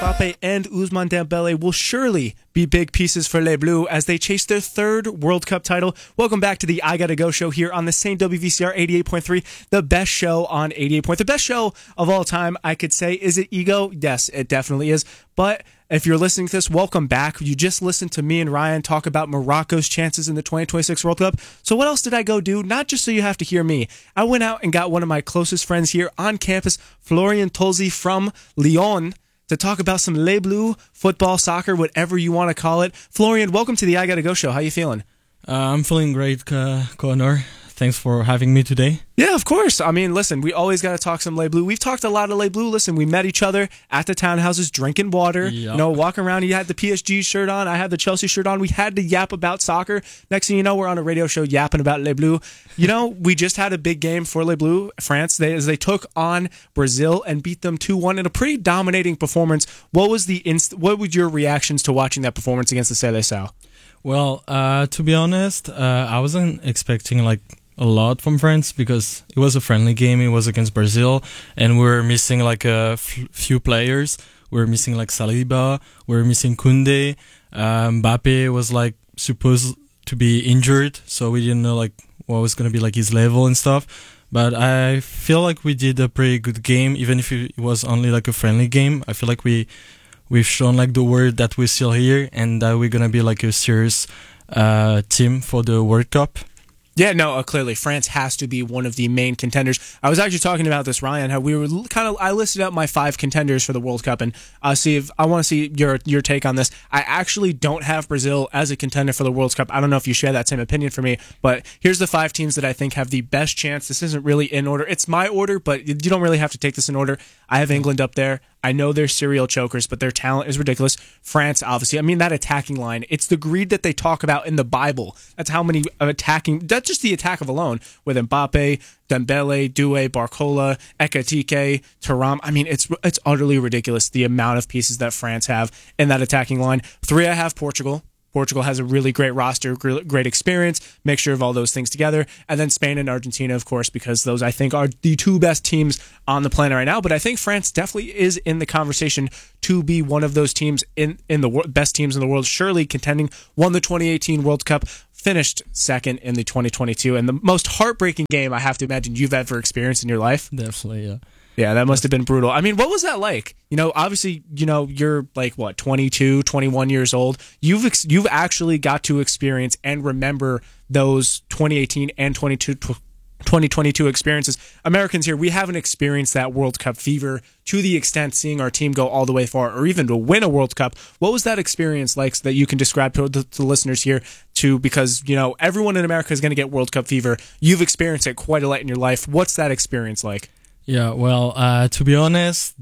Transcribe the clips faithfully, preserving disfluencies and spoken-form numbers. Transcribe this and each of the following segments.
Mbappe and Ousmane Dembele will surely be big pieces for Les Bleus as they chase their third World Cup title. Welcome back to the I Gotta Go show here on the Saint W V C R eighty-eight point three, the best show on eighty-eight point three. The best show of all time, I could say. Is it ego? Yes, it definitely is. But if you're listening to this, welcome back. You just listened to me and Ryan talk about Morocco's chances in the twenty twenty-six World Cup. So what else did I go do? Not just so you have to hear me. I went out and got one of my closest friends here on campus, Florian Tolzi from Lyon, to talk about some Les Bleus, football, soccer, whatever you want to call it. Florian, welcome to the I Gotta Go show. How you feeling? Uh, I'm feeling great, uh, Connor. Thanks for having me today. Yeah, of course. I mean, listen, we always got to talk some Les Bleus. We've talked a lot of Les Bleus. Listen, we met each other at the townhouses drinking water, yep. you know, walking around. You had the P S G shirt on. I had the Chelsea shirt on. We had to yap about soccer. Next thing you know, we're on a radio show yapping about Les Bleus. You know, we just had a big game for Les Bleus, France, they, as they took on Brazil and beat them two one in a pretty dominating performance. What was the inst- What were your reactions to watching that performance against the Seleção? Well, uh, to be honest, uh, I wasn't expecting like a lot from France because it was a friendly game. It was against Brazil, and we we're missing like a f- few players. We we're missing like Saliba. We we're missing Koundé. Um, Mbappe was like supposed to be injured, so we didn't know like what was gonna be like his level and stuff. But I feel like we did a pretty good game, even if it was only like a friendly game. I feel like we we've shown like the word that we're still here and that we're gonna be like a serious uh, team for the World Cup. Yeah, no, uh, clearly France has to be one of the main contenders. I was actually talking about this, Ryan, how we were kind of, I listed out my five contenders for the World Cup, and uh, see if I want to see your your take on this. I actually don't have Brazil as a contender for the World Cup. I don't know if you share that same opinion for me, but here's the five teams that I think have the best chance. This isn't really in order. It's my order, but you don't really have to take this in order. I have England up there. I know they're serial chokers, but their talent is ridiculous. France, obviously. I mean, that attacking line, it's the greed that they talk about in the Bible. That's how many attacking, that's just the attack of alone, with Mbappe, Dembele, Doué, Barcola, Ekitike, Thuram. I mean, it's it's utterly ridiculous, the amount of pieces that France have in that attacking line. Three, I have Portugal. Portugal has a really great roster, great experience, mixture of all those things together. And then Spain and Argentina, of course, because those, I think, are the two best teams on the planet right now. But I think France definitely is in the conversation to be one of those teams in, in the wor- best teams in the world, surely contending, won the twenty eighteen World Cup, finished second in the twenty twenty-two. And the most heartbreaking game I have to imagine you've ever experienced in your life. Definitely, yeah. Yeah, that must have been brutal. I mean, what was that like? You know, obviously, you know, you're like, what, twenty-two, twenty-one years old. You've ex- you've actually got to experience and remember those twenty eighteen and twenty-two, twenty twenty-two experiences. Americans here, we haven't experienced that World Cup fever to the extent seeing our team go all the way far or even to win a World Cup. What was that experience like so that you can describe to the, to the listeners here to, because, you know, everyone in America is going to get World Cup fever. You've experienced it quite a lot in your life. What's that experience like? Yeah, well, uh, to be honest,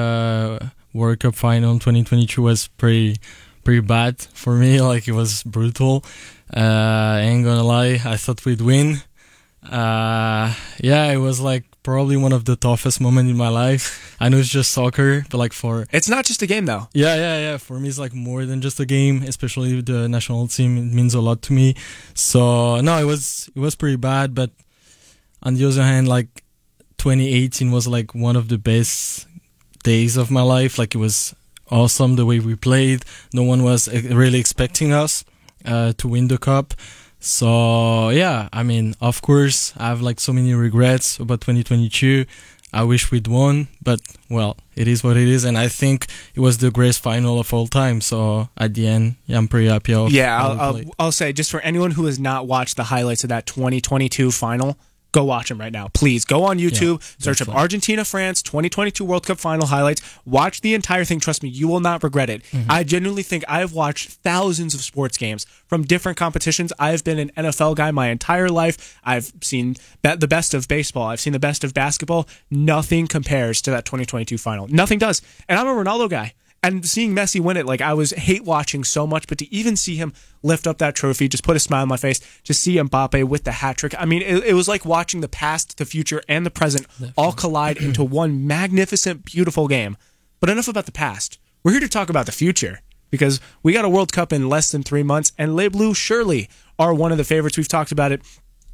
the World Cup final in twenty twenty-two was pretty pretty bad for me. Like, it was brutal. Uh, I ain't gonna lie, I thought we'd win. Uh, yeah, it was like probably one of the toughest moments in my life. I know it's just soccer, but like for... It's not just a game, though. Yeah, yeah, yeah. For me, it's like more than just a game, especially with the national team. It means a lot to me. So, no, it was it was pretty bad, but on the other hand, like, twenty eighteen was like one of the best days of my life. Like, it was awesome the way we played. No one was really expecting us uh, to win the cup. So yeah, I mean, of course, I have like so many regrets about twenty twenty-two. I wish we'd won, but well, it is what it is, and I think it was the greatest final of all time. So at the end, yeah, I'm pretty happy. Of yeah, I'll, I'll, I'll say, just for anyone who has not watched the highlights of that twenty twenty-two final, go watch them right now. Please go on YouTube, yeah, search up Argentina France twenty twenty-two World Cup final highlights. Watch the entire thing. Trust me, you will not regret it. Mm-hmm. I genuinely think I've watched thousands of sports games from different competitions. I've been an N F L guy my entire life. I've seen the best of baseball. I've seen the best of basketball. Nothing compares to that twenty twenty-two final. Nothing does. And I'm a Ronaldo guy. And seeing Messi win it, like, I was hate watching so much, but to even see him lift up that trophy, just put a smile on my face, to see Mbappe with the hat trick. I mean, it, it was like watching the past, the future, and the present all collide into one magnificent, beautiful game. But enough about the past. We're here to talk about the future, because we got a World Cup in less than three months, and Les Bleus surely are one of the favorites. We've talked about it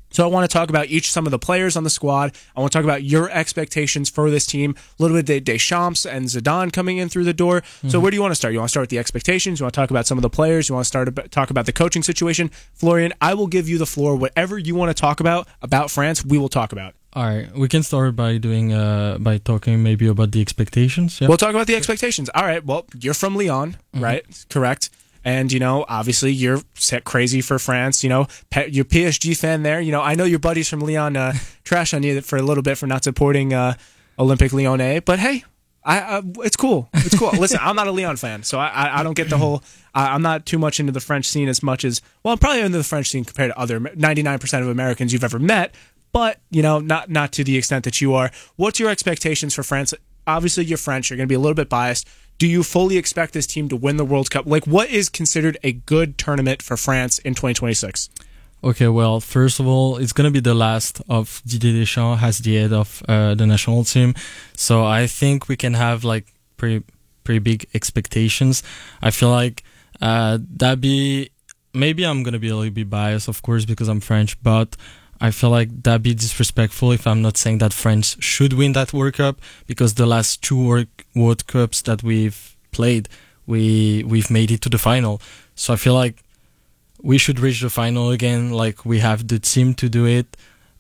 So I want to talk about each some of the players on the squad. I want to talk about your expectations for this team. A little bit of Deschamps and Zidane coming in through the door. Mm-hmm. So where do you want to start? You want to start with the expectations? You want to talk about some of the players? You want to start about, talk about the coaching situation? Florian, I will give you the floor. Whatever you want to talk about about France, we will talk about. All right, we can start by doing uh, by talking maybe about the expectations. Yep. We'll talk about the expectations. All right. Well, you're from Lyon, mm-hmm. right? Correct. And, you know, obviously you're set crazy for France. You know, you're P S G fan there. You know, I know your buddies from Lyon uh, trash on you for a little bit for not supporting uh, Olympique Lyonnais. But, hey, I, uh, it's cool. It's cool. Listen, I'm not a Lyon fan, so I, I, I don't get the whole uh, – I'm not too much into the French scene as much as – well, I'm probably into the French scene compared to other ninety-nine percent of Americans you've ever met. But, you know, not, not to the extent that you are. What's your expectations for France? Obviously, you're French. You're going to be a little bit biased. Do you fully expect this team to win the World Cup? Like, what is considered a good tournament for France in twenty twenty-six? Okay, well, first of all, it's going to be the last of Didier Deschamps as the head of uh, the national team. So I think we can have, like, pretty pretty big expectations. I feel like uh, that be... Maybe I'm going to be a little bit biased, of course, because I'm French, but I feel like that'd be disrespectful if I'm not saying that France should win that World Cup, because the last two World, World Cups that we've played, we, we've made it to the final. So I feel like we should reach the final again, like we have the team to do it.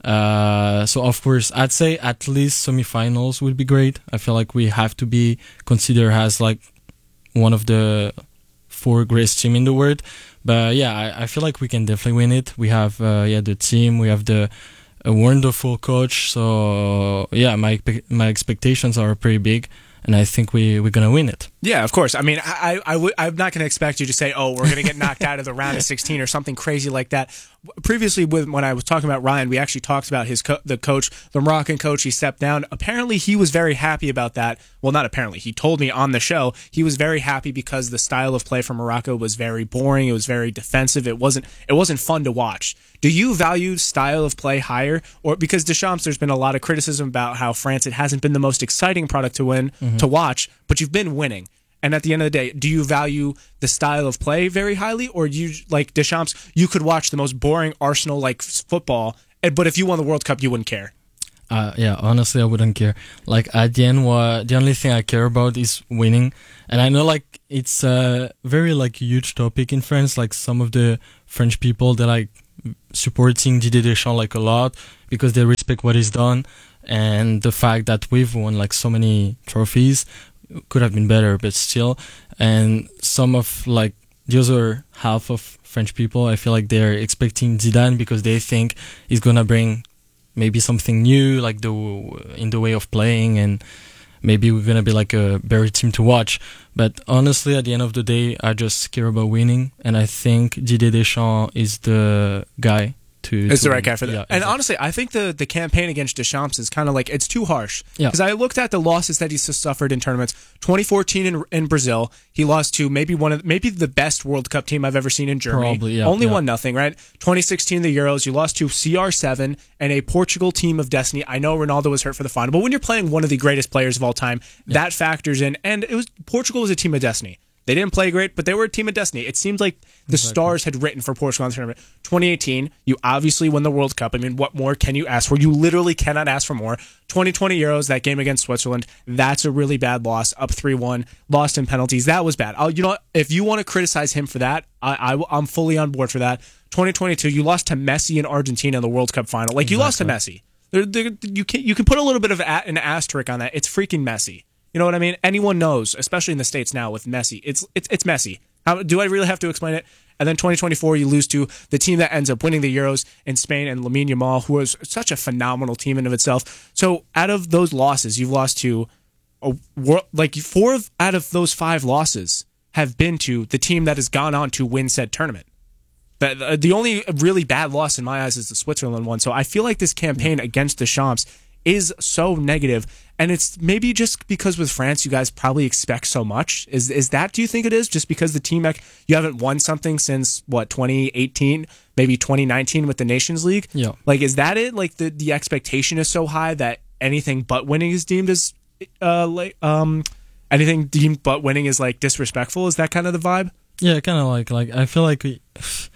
Uh, so of course, I'd say at least semifinals would be great. I feel like we have to be considered as like one of the four greatest team in the world. But yeah, I, I feel like we can definitely win it. We have uh, yeah the team, we have the a wonderful coach. So yeah, my my expectations are pretty big, and I think we we're gonna win it. Yeah, of course. I mean, I, I, I w- I'm not going to expect you to say, oh, we're going to get knocked out of the round of sixteen or something crazy like that. Previously, with when I was talking about Ryan, we actually talked about his co- the coach, the Moroccan coach. He stepped down. Apparently, he was very happy about that. Well, not apparently. He told me on the show he was very happy because the style of play from Morocco was very boring. It was very defensive. It wasn't it wasn't fun to watch. Do you value style of play higher? Or because Deschamps, there's been a lot of criticism about how France, it hasn't been the most exciting product to win, mm-hmm. to watch, but you've been winning. And at the end of the day, do you value the style of play very highly, or you like Deschamps? You could watch the most boring Arsenal like football, but if you won the World Cup, you wouldn't care. Uh, yeah, honestly, I wouldn't care. Like at the end, what the only thing I care about is winning. And I know like it's a very like huge topic in France. Like some of the French people, they're like supporting Didier Deschamps like a lot because they respect what he's done and the fact that we've won like so many trophies. Could have been better, but still. And some of like the other half of French people, I feel like they're expecting Zidane because they think he's gonna bring maybe something new, like the in the way of playing, and maybe we're gonna be like a better team to watch. But honestly, at the end of the day, I just care about winning, and I think Didier Deschamps is the guy. To, it's to the right guy for that. Yeah, and exactly. honestly, I think the, the campaign against Deschamps is kind of like, it's too harsh. Because yeah. I looked at the losses that he's suffered in tournaments. twenty fourteen in, in Brazil, he lost to maybe one of maybe the best World Cup team I've ever seen in Germany. Probably, yeah, Only yeah. one nothing, right? twenty sixteen, the Euros, you lost to C R seven and a Portugal team of destiny. I know Ronaldo was hurt for the final, but when you're playing one of the greatest players of all time, yeah. that factors in. And it was Portugal was a team of destiny. They didn't play great, but they were a team of destiny. It seemed like the exactly. stars had written for Portugal in the tournament. twenty eighteen, you obviously won the World Cup. I mean, what more can you ask for? You literally cannot ask for more. twenty twenty Euros, that game against Switzerland, that's a really bad loss. Up three one, lost in penalties. That was bad. I'll, you know what? If you want to criticize him for that, I, I, I'm fully on board for that. twenty twenty-two, you lost to Messi in Argentina in the World Cup final. Like, you exactly. lost to Messi. They're, they're, you, can, you can put a little bit of a, an asterisk on that. It's freaking Messi. You know what I mean? Anyone knows, especially in the States now with Messi. It's it's it's Messi. How, do I really have to explain it? And then twenty twenty-four, you lose to the team that ends up winning the Euros in Spain and Lamine Yamal, who was such a phenomenal team in of itself. So out of those losses, you've lost to a world, like four of, out of those five losses have been to the team that has gone on to win said tournament. The, the only really bad loss in my eyes is the Switzerland one. So I feel like this campaign against Deschamps is so negative, and it's maybe just because with France you guys probably expect so much. Is is that, do you think it is just because the team, you haven't won something since what, twenty eighteen, maybe twenty nineteen with the Nations League? Yeah. Like, is that it? Like the, the expectation is so high that anything but winning is deemed as uh like um anything deemed but winning is like disrespectful? Is that kind of the vibe? Yeah, kind of like like I feel like we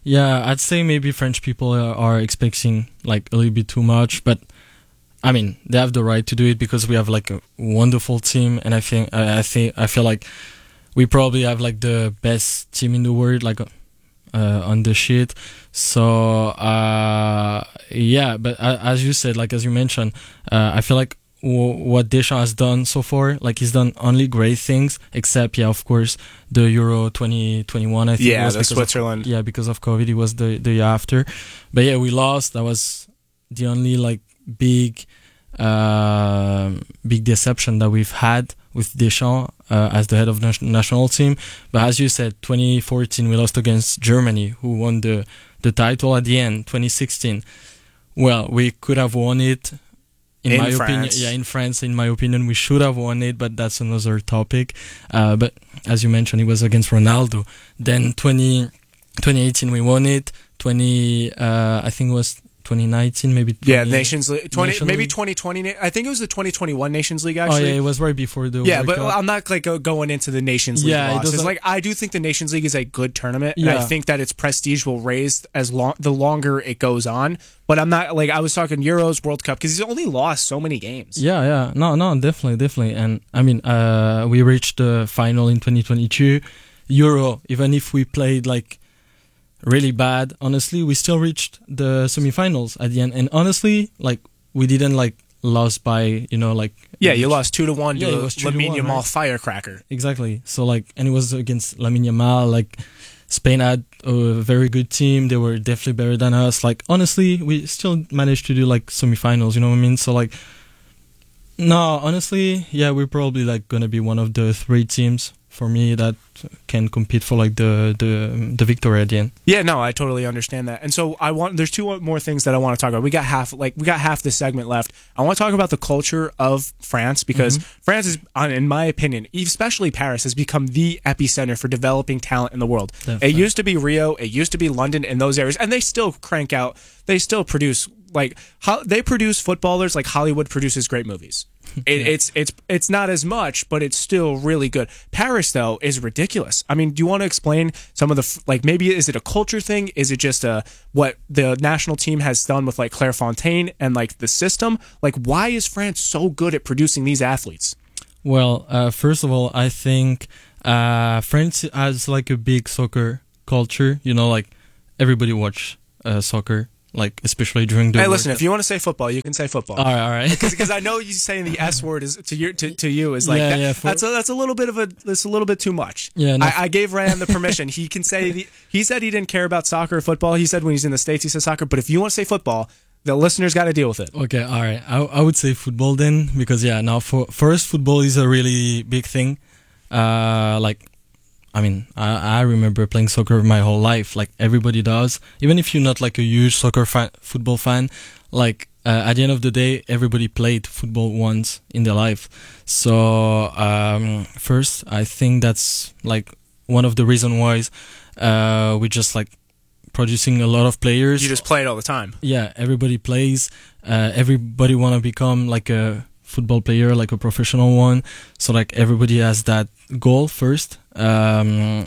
Yeah, I'd say maybe French people are, are expecting like a little bit too much, but I mean they have the right to do it because we have like a wonderful team, and I think I, I think I feel like we probably have like the best team in the world, like uh, on the sheet. So uh, yeah, but uh, as you said, like as you mentioned, uh, I feel like w- what Deschamps has done so far, like he's done only great things, except yeah, of course, the Euro twenty twenty-one. I think Yeah, it was the because Switzerland. Of, yeah, because of COVID, it was the the year after. But yeah, we lost. That was the only like big, uh, big deception that we've had with Deschamps uh, as the head of the national team. But as you said, twenty fourteen we lost against Germany, who won the the title at the end. twenty sixteen, well, we could have won it. In, in my France. opinion, yeah, in France, in my opinion, we should have won it, but that's another topic. Uh, but as you mentioned, it was against Ronaldo. Then twenty, twenty eighteen we won it. twenty, uh, I think it was twenty nineteen, maybe. twenty, yeah, Nations League, twenty, Nation maybe League? twenty twenty. I think it was the twenty twenty-one Nations League. Oh Actually, yeah, it was right before the yeah, World but Cup. I'm not like go- going into the Nations League Yeah, it losses. doesn't- Like I do think the Nations League is a good tournament, and Yeah. I think that its prestige will raise as long the longer it goes on. But I'm not like I was talking Euros, World Cup because he's only lost so many games. Yeah, yeah, no, no, definitely, definitely. And I mean, uh, we reached the final in twenty twenty-two Euro. Even if we played like really bad, honestly, we still reached the semifinals at the end. And honestly, like we didn't like lose by you know like Yeah, you lost two to one Yeah, to it was two to Lamine one, Yamal right? firecracker. Exactly. So like, and it was against Lamine Yamal. Like Spain had a very good team. They were definitely better than us. Like honestly, we still managed to do like semifinals. You know what I mean? So like, no, honestly, yeah, we're probably like gonna be one of the three teams for me that can compete for like the the the victory at the end. Yeah, no, I totally understand that. And so I want there's two more things that I want to talk about. We got half like we got half this segment left. I want to talk about the culture of France because Mm-hmm. France is, on- in my opinion, especially Paris, has become the epicenter for developing talent in the world. Definitely. It used to be Rio, it used to be London in those areas, and they still crank out. They still produce like how they produce footballers like Hollywood produces great movies. It, it's it's it's not as much, but it's still really good. Paris though is ridiculous. I mean, do you want to explain some of the f- like maybe is it a culture thing? Is it just a what the national team has done with like Clairefontaine and like the system? Like why is France so good at producing these athletes? Well, uh, first of all, I think uh, France has like a big soccer culture. You know, like everybody watch uh, soccer, like especially during the. Hey, World listen, Cup. if you want to say football, you can say football. All right, all right. Because I know you saying the S word is to you to, to you is like Yeah, that, yeah, for- that's a, that's a little bit of a that's a little bit too much. Yeah, no, I, I gave Ryan the permission. He can say the, he said he didn't care about soccer or football. He said when he's in the States he said soccer. But if you want to say football, the listeners got to deal with it. Okay, all right. I I would say football then because yeah, now for first football is a really big thing. Uh, like, I mean, I I remember playing soccer my whole life. Like everybody does, even if you're not like a huge soccer fan, football fan. Like uh, at the end of the day, everybody played football once in their life. So um, first, I think that's like one of the reason why uh, we just like producing a lot of players. You just play it all the time. Yeah, everybody plays. Uh, everybody want to become like a football player, like a professional one. So like everybody has that goal first. Um,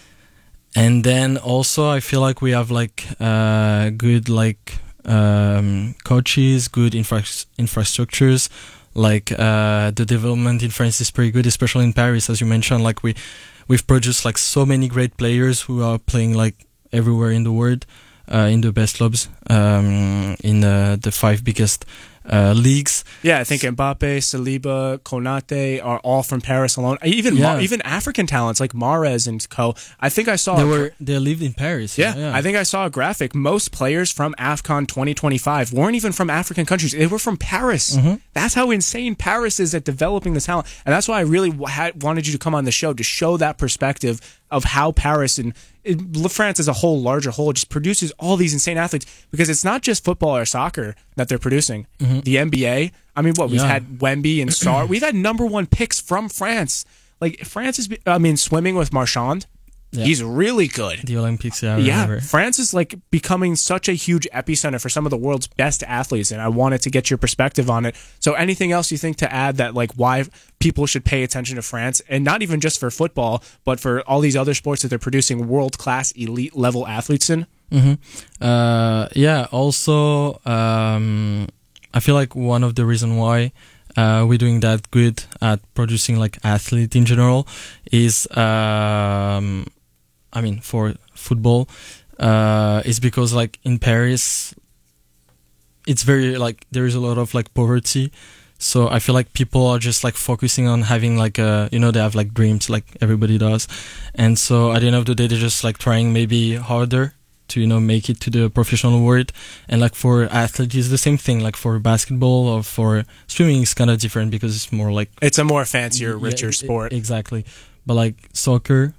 and then also I feel like we have like uh, good like um, coaches, good infra- infrastructures. Like uh, the development in France is pretty good, especially in Paris, as you mentioned. Like we we've produced like so many great players who are playing like everywhere in the world, uh, in the best clubs, um, in uh, the five biggest uh, leagues. Yeah, I think Mbappe, Saliba, Konate are all from Paris alone. Even Yeah. Ma- even African talents like Mahrez and co. I think I saw They a- were they lived in Paris. Yeah, yeah. I think I saw a graphic. Most players from AFCON twenty twenty-five weren't even from African countries. They were from Paris. Mm-hmm. That's how insane Paris is at developing the talent. And that's why I really w- had, wanted you to come on the show to show that perspective of how Paris and it, France as a whole, larger whole, just produces all these insane athletes. Because it's not just football or soccer that they're producing. The N B A, I mean, what, we've Yeah. had Wemby and Sarr. We've had number one picks from France. Like, France is, I mean, swimming with Marchand. Yeah. He's really good. The Olympics. Yeah, I Yeah, remember. France is like becoming such a huge epicenter for some of the world's best athletes, and I wanted to get your perspective on it. So, anything else you think to add that like why people should pay attention to France, and not even just for football, but for all these other sports that they're producing world class, elite level athletes in? Mm-hmm. Uh, yeah. Also, um, I feel like one of the reason why uh, we're doing that good at producing like athlete in general is, um, I mean, for football, uh, is because like in Paris, it's very like there is a lot of like poverty. So I feel like people are just like focusing on having like a, you know, they have like dreams like everybody does. And so at the end of the day, they're just like trying maybe harder to, you know, make it to the professional world. And like for athletes, it's the same thing. Like for basketball or for swimming, it's kind of different because it's more like... It's a more fancier, richer yeah, sport. Exactly. But like soccer,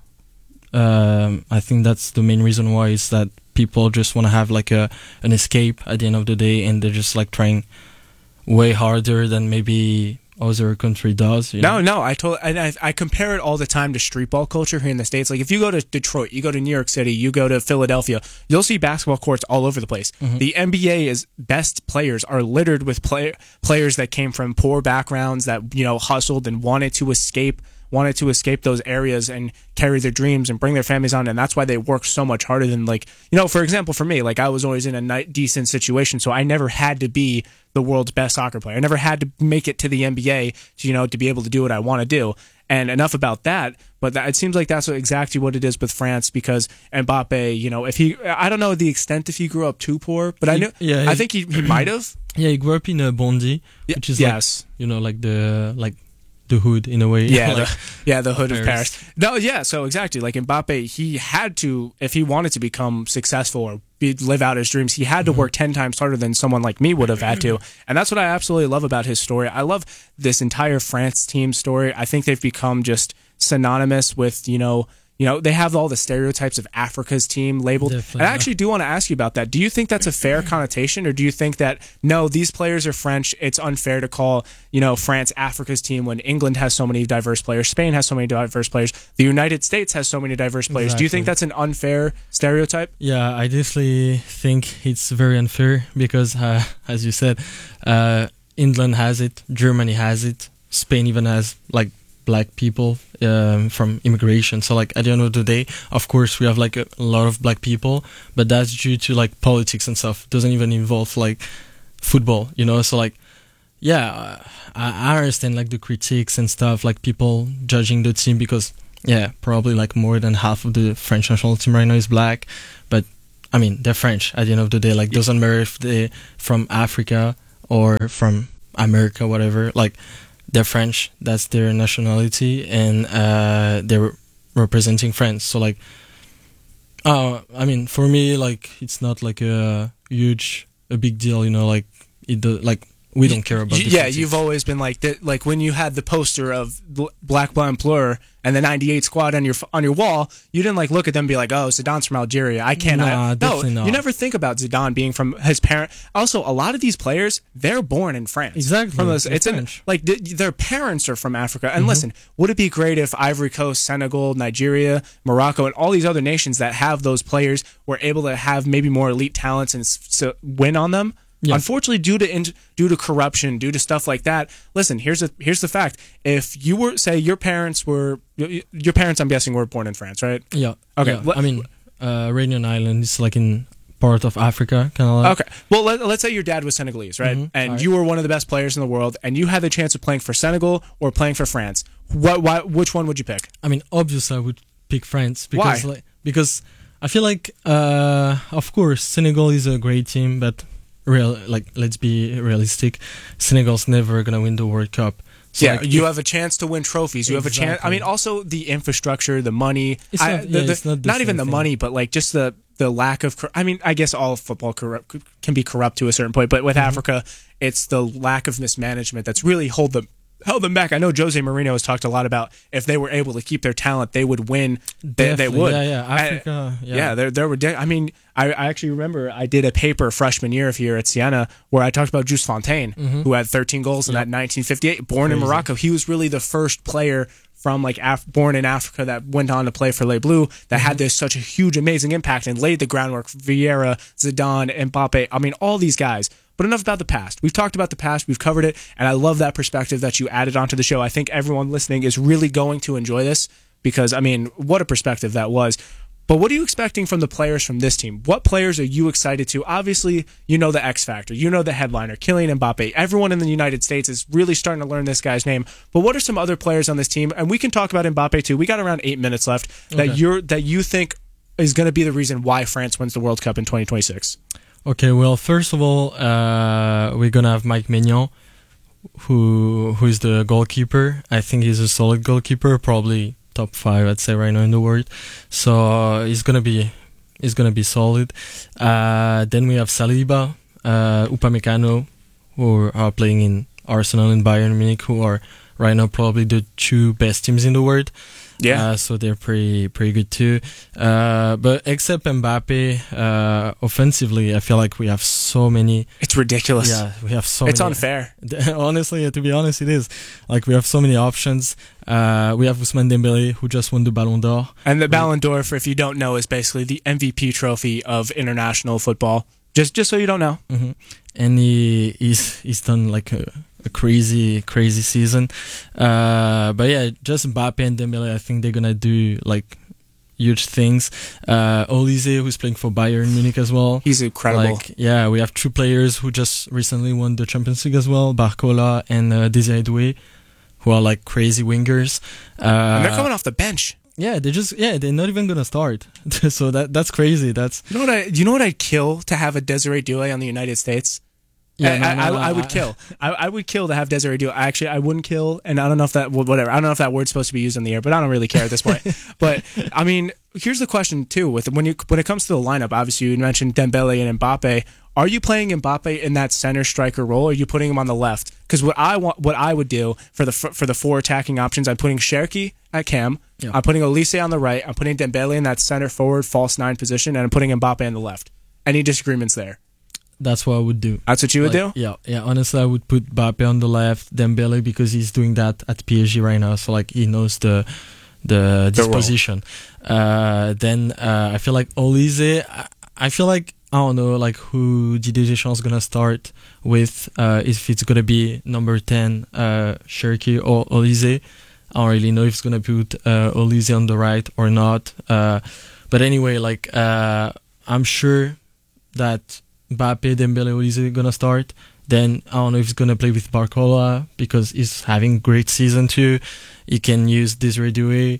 um, I think that's the main reason why is that people just want to have like a an escape at the end of the day. And they're just like trying way harder than maybe other country does. You no, know? no, I told, and I, I compare it all the time to street ball culture here in the States. Like if you go to Detroit, you go to New York City, you go to Philadelphia, you'll see basketball courts all over the place. Mm-hmm. The N B A is best players are littered with play, players that came from poor backgrounds that, you know, hustled and wanted to escape wanted to escape those areas and carry their dreams and bring their families on, and that's why they work so much harder than, like, you know, for example, for me, like I was always in a ni- decent situation, so I never had to be the world's best soccer player. I never had to make it to the N B A, to, you know, to be able to do what I want to do. And enough about that, but that, it seems like that's exactly what it is with France, because Mbappe, you know, if he, I don't know the extent if he grew up too poor, but I knew, yeah, I think he, he might have. Yeah, he grew up in uh, Bondy, which is yes, like, you know, like the like the hood in a way. Yeah, like, the, yeah, the hood Paris. of Paris. No, yeah, so exactly, like Mbappe, he had to, if he wanted to become successful or be, live out his dreams, he had to mm-hmm. work ten times harder than someone like me would have had to. And that's what I absolutely love about his story. I love this entire France team story. I think they've become just synonymous with, you know, you know, they have all the stereotypes of Africa's team labeled. Definitely. And I actually do want to ask you about that. Do you think that's a fair connotation, or do you think that, no, these players are French, it's unfair to call, you know, France Africa's team when England has so many diverse players, Spain has so many diverse players, the United States has so many diverse players. Exactly. Do you think that's an unfair stereotype? Yeah, I definitely think it's very unfair because, uh, as you said, uh, England has it, Germany has it, Spain even has, like, black people um, from immigration. So like at the end of the day, of course we have like a lot of black people, but that's due to like politics and stuff. It doesn't even involve like football, you know. So like yeah, I, I understand like the critiques and stuff, like people judging the team because yeah, probably like more than half of the French national team right now is black, but I mean they're French at the end of the day. Like doesn't matter if they're from Africa or from America, whatever. Like they're French, that's their nationality, and uh, they're representing France. So, like, uh, I mean, for me, like, it's not like a huge, a big deal, you know, like, it do, like, we don't care about you, the yeah, critics. You've always been like that. Like when you had the poster of Black Blanc Bleu and the ninety-eight squad on your on your wall, you didn't like look at them and be like, "Oh, Zidane's from Algeria. I can't." Nah, I, no, not. You never think about Zidane being from his parent. Also, a lot of these players, they're born in France. Exactly, from those, it's French. in, like th- their parents are from Africa. And Mm-hmm. listen, would it be great if Ivory Coast, Senegal, Nigeria, Morocco, and all these other nations that have those players were able to have maybe more elite talents and s- s- win on them? Yeah. Unfortunately, due to in, due to corruption, due to stuff like that. Listen, here's a here's the fact: if you were, say, your parents were, your parents, I'm guessing, were born in France, right? Yeah. Okay. Yeah. I mean, uh, Réunion Island is like in part of Africa, kind of like. Okay. Well, let, let's say your dad was Senegalese, right? Mm-hmm. And right. you were one of the best players in the world, and you had the chance of playing for Senegal or playing for France. What? Why, which one would you pick? I mean, obviously, I would pick France because, Why? Like, because I feel like, uh, of course, Senegal is a great team, but. Real, like, let's be realistic. Senegal's never gonna win the World Cup. So yeah, like, you if, have a chance to win trophies. You exactly. have a chance. I mean, also the infrastructure, the money. It's I, not, the, yeah, the, it's not, the not even the thing. money, but like just the the lack of. I mean, I guess all of football corrupt, can be corrupt to a certain point, but with mm-hmm. Africa, it's the lack of mismanagement that's really hold them. held them back. I know Jose Mourinho has talked a lot about if they were able to keep their talent, they would win. They, they would. Yeah, yeah. Africa, I, yeah. yeah, there, there were. I mean, I, I actually remember I did a paper freshman year of here at Siena where I talked about Just Fontaine, mm-hmm. who had thirteen goals in yep. that nineteen fifty-eight. Born Crazy. in Morocco, he was really the first player from like Af- born in Africa that went on to play for Les Bleus that mm-hmm. had this such a huge, amazing impact and laid the groundwork. Vieira, Zidane, Mbappe. I mean, all these guys. But enough about the past. We've talked about the past. We've covered it. And I love that perspective that you added onto the show. I think everyone listening is really going to enjoy this because, I mean, what a perspective that was. But what are you expecting from the players from this team? What players are you excited to? Obviously, you know the X factor. You know the headliner, Kylian Mbappe. Everyone in the United States is really starting to learn this guy's name. But what are some other players on this team? And we can talk about Mbappe too. We got around eight minutes left that Okay. you're that you think is going to be the reason why France wins the World Cup in twenty twenty-six. Okay, well, first of all, uh, we're gonna have Mike Maignan, who who is the goalkeeper. I think he's a solid goalkeeper, probably top five, I'd say, right now in the world. So uh, he's gonna be he's gonna be solid. Uh, then we have Saliba, uh, Upamecano, who are playing in Arsenal and Bayern Munich, who are right now probably the two best teams in the world. Yeah. Uh, so they're pretty pretty good too. Uh, but except Mbappe, uh, offensively, I feel like we have so many. It's ridiculous. Yeah, we have so It's many. unfair. Honestly, to be honest, it is. Like, we have so many options. Uh, we have Ousmane Dembele, who just won the Ballon d'Or. And the Ballon d'Or, for if you don't know, is basically the M V P trophy of international football. Just just so you don't know. Mm-hmm. And he he's he's done like a, a crazy crazy season. Uh, but yeah, just Mbappe and Dembele, I think they're gonna do like huge things. Uh, Olise, who's playing for Bayern Munich as well. He's incredible. Like, yeah, we have two players who just recently won the Champions League as well, Barcola and uh, Désiré Doué, who are like crazy wingers. Uh, and they're coming off the bench. Yeah, they just yeah, they're not even gonna start. So that that's crazy. That's You know what I? You know what I'd kill to have a Desiree Doué on the United States. yeah, I, no, I, no, no, I, I would I- kill. I, I would kill to have Desiree Doué. Actually, I wouldn't kill, and I don't know if that whatever. I don't know if that word's supposed to be used in the air, but I don't really care at this point. But I mean, here's the question too: with when you when it comes to the lineup, obviously you mentioned Dembele and Mbappe. Are you playing Mbappe in that center striker role? Or are you putting him on the left? Because what I want, what I would do for the for the four attacking options, I'm putting Cherki at cam. Yeah. I'm putting Olise on the right. I'm putting Dembele in that center forward false nine position, and I'm putting Mbappe on the left. Any disagreements there? That's what I would do. That's what you would Like, do? Yeah, yeah. Honestly, I would put Mbappe on the left, Dembele, because he's doing that at P S G right now. So like he knows the the The role. disposition. Uh, then uh, I feel like Olise. I, I feel like I don't know like who Didier Deschamps is gonna start with. Uh, if it's gonna be number ten, uh, Cherki or Olise. I don't really know if it's gonna put uh, Olise on the right or not. Uh, but anyway, like uh, I'm sure that Mbappe, Dembele, Olise gonna start. Then I don't know if he's gonna play with Barcola because he's having great season too. He can use Désiré Doué,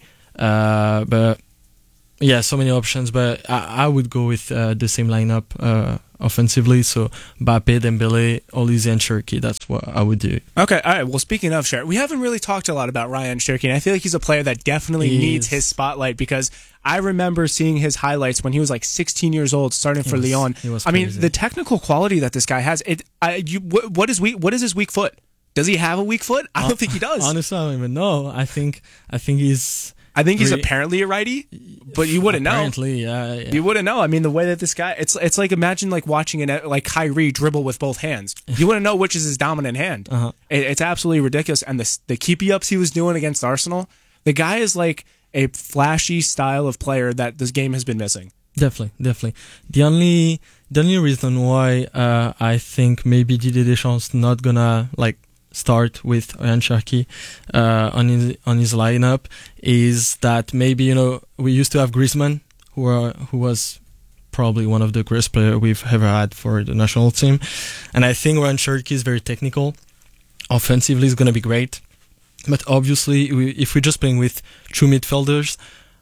uh, but yeah, so many options. But I, I would go with uh, the same lineup uh, offensively. So Mbappe, Dembele, Olise, and Cherki. That's what I would do. Okay, all right. Well, speaking of Cherki, we haven't really talked a lot about Ryan Cherki, and I feel like he's a player that definitely He needs is. his spotlight because I remember seeing his highlights when he was like sixteen years old, starting for was- Lyon. he was I mean, crazy. the technical quality that this guy has. It. I. You. What, what is weak? What is his weak foot? Does he have a weak foot? I don't think he does. Honestly, I don't even know. I think I think he's I think he's Re- apparently a righty, but you wouldn't know. apparently, yeah, yeah. You wouldn't know. I mean, the way that this guy, it's it's like imagine like watching an like Kyrie dribble with both hands. You wouldn't know which is his dominant hand. Uh-huh. It, it's absolutely ridiculous. And the the keepy ups he was doing against Arsenal, the guy is like a flashy style of player that this game has been missing. Definitely, definitely. The only the only reason why uh, I think maybe Didier Deschamps not gonna like start with Ryan Cherki uh, on his on his lineup is that maybe you know we used to have Griezmann who are who was probably one of the greatest players we've ever had for the national team, and I think Ryan Cherki is very technical. Offensively, is gonna be great, but obviously we, if we're just playing with two midfielders,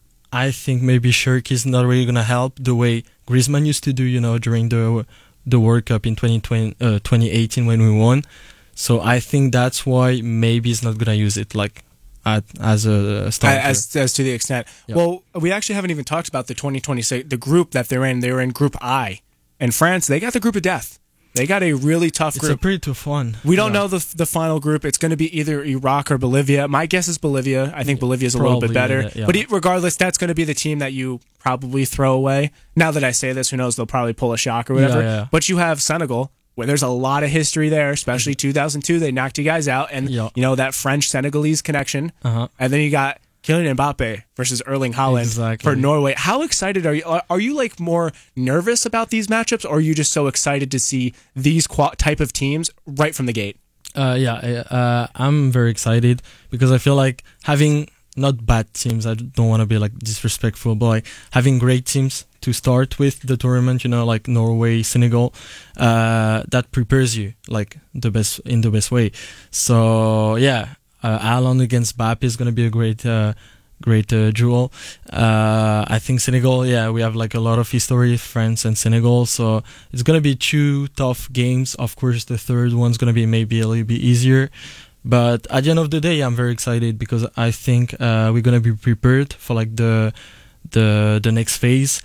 I think maybe Cherki is not really gonna help the way Griezmann used to do, you know, during the the World Cup in twenty twenty, uh, twenty eighteen when we won. So I think that's why maybe he's not gonna use it like at, as a starter. As as to the extent. Yeah. Well, we actually haven't even talked about the twenty twenty-six the group that they're in. They were in Group I, and France. They got the group of death. They got a really tough it's group. a pretty tough one. We don't Yeah. know the the final group. It's going to be either Iraq or Bolivia. My guess is Bolivia. I think Bolivia is a little bit Probably, better. yeah, yeah. But e- regardless, that's going to be the team that you probably throw away. Now that I say this, who knows? They'll probably pull a shock or whatever. Yeah, yeah. But you have Senegal, where there's a lot of history there, especially two thousand two. They knocked you guys out. And, Yeah. you know, that French-Senegalese connection. Uh-huh. And then you got Kylian Mbappe versus Erling Haaland Exactly. for Norway. How excited are you? Are, are you like more nervous about these matchups, or are you just so excited to see these qua- type of teams right from the gate? Uh, yeah, uh, I'm very excited because I feel like having not bad teams. I don't want to be like disrespectful, but like having great teams to start with the tournament, you know, like Norway, Senegal, uh, that prepares you like the best in the best way. So yeah, uh, Haaland against Mbappe is going to be a great, uh, great uh, duel. Uh, I think Senegal, yeah, we have like a lot of history, France and Senegal, so it's going to be two tough games. Of course, the third one's going to be maybe a little bit easier. But at the end of the day, I'm very excited because I think uh, we're gonna be prepared for like the the the next phase.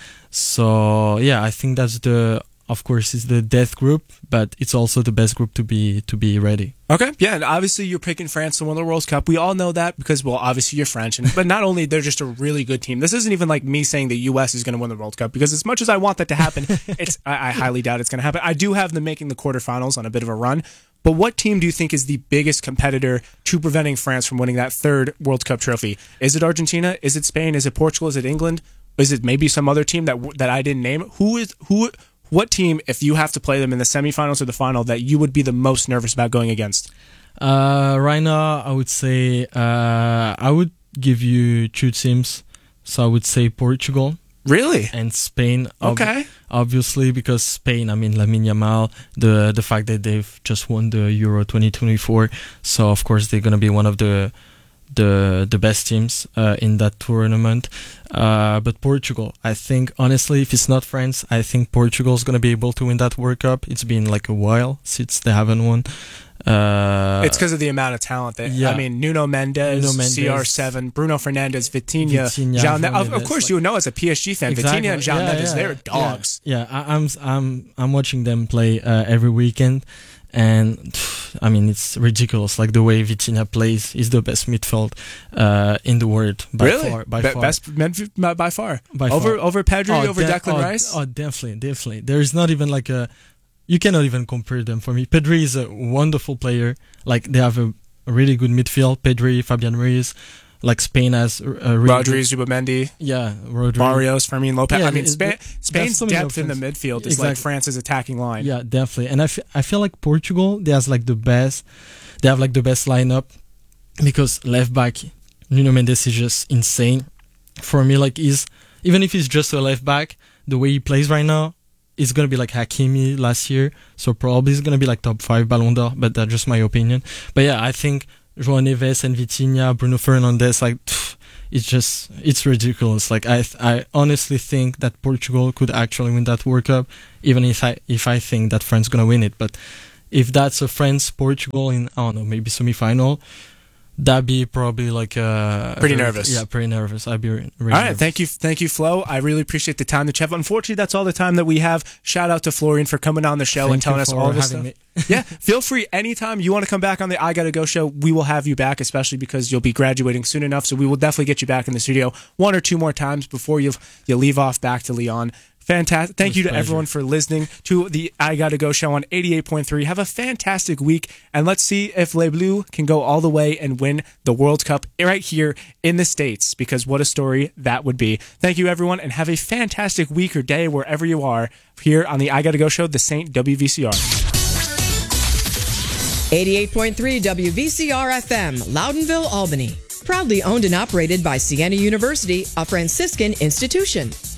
So yeah, I think that's the of course it's the death group, but it's also the best group to be to be ready. Okay, yeah, and obviously you're picking France to win the World Cup. We all know that because, well, obviously you're French, and, but not only they're just a really good team. This isn't even like me saying the U S is going to win the World Cup because as much as I want that to happen, it's I, I highly doubt it's going to happen. I do have them making the quarterfinals on a bit of a run. But what team do you think is the biggest competitor to preventing France from winning that third World Cup trophy? Is it Argentina? Is it Spain? Is it Portugal? Is it England? Is it maybe some other team that that I didn't name? Who is who? What team, if you have to play them in the semifinals or the final, that you would be the most nervous about going against? Uh, right now, I would say uh, I would give you two teams. So I would say Portugal. Really? And Spain. Ob- okay. Obviously, because Spain, I mean, Lamine Yamal, the the fact that they've just won the Euro twenty twenty-four, so of course they're gonna be one of the the the best teams uh, in that tournament. Uh, but Portugal, I think honestly, if it's not France, I think Portugal's gonna be able to win that World Cup. It's been like a while since they haven't won. Uh, it's because of the amount of talent. That, yeah. I mean, Nuno Mendes, Nuno Mendes, C R seven, Bruno Fernandes, Vitinha, Vitinha Jean, of, of Mendes, course, like, you know as a P S G fan, exactly. Vitinha and Jean yeah, Mendes, yeah, they're dogs. Yeah, yeah. I, I'm I'm I'm watching them play uh, every weekend, and pff, I mean it's ridiculous. Like the way Vitinha plays, he's the best midfield uh, in the world by really? far. By Be- far, best midfield by far. By over far. over Pedri, oh, over de- Declan oh, Rice. Oh, definitely, definitely. There is not even like a. You cannot even compare them for me. Pedri is a wonderful player. Like they have a, a really good midfield. Pedri, Fabian Ruiz. Like Spain has a really Rodri, good, Zubimendi, yeah, Rodri. Barrios, Fermin Lopez. Yeah, I mean, it, Spain, it, Spain's so depth in the options. midfield is Exactly. like France's attacking line. Yeah, definitely. And I, f- I feel like Portugal, they has like the best. They have like the best lineup because left back Nuno Mendes is just insane. For me, like he's even if he's just a left back, the way he plays right now, it's gonna be like Hakimi last year. So probably it's gonna be like top five Ballon d'Or, but that's just my opinion. But yeah, I think João Neves and Vitinha, Bruno Fernandes, like pff, it's just it's ridiculous. Like I I honestly think that Portugal could actually win that World Cup, even if I if I think that France gonna win it. But if that's a France Portugal in I don't know maybe semi-final, that'd be probably like uh pretty nervous. Yeah, pretty nervous. I'd be really all right, nervous. thank you, thank you, Flo. I really appreciate the time that you have. Unfortunately, that's all the time that we have. Shout out to Florian for coming on the show Thank and telling you us for all this having stuff. me. Yeah, feel free anytime you want to come back on the I Gotta Go show. We will have you back, especially because you'll be graduating soon enough. So we will definitely get you back in the studio one or two more times before you you leave off back to Lyon. Fantastic. Thank you to pleasure. everyone for listening to the I Gotta Go show on eighty-eight point three. Have a fantastic week, and let's see if Les Bleus can go all the way and win the World Cup right here in the States, because what a story that would be. Thank you, everyone, and have a fantastic week or day wherever you are here on the I Gotta Go show, the Saint W V C R. eighty-eight point three W V C R F M, Loudonville, Albany. Proudly owned and operated by Siena University, a Franciscan institution.